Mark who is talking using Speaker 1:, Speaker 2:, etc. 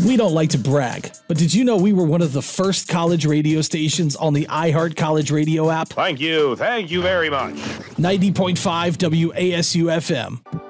Speaker 1: We don't like to brag, but did you know we were one of the first college radio stations on the iHeart College Radio app?
Speaker 2: Thank you very much.
Speaker 1: 90.5 WASU FM.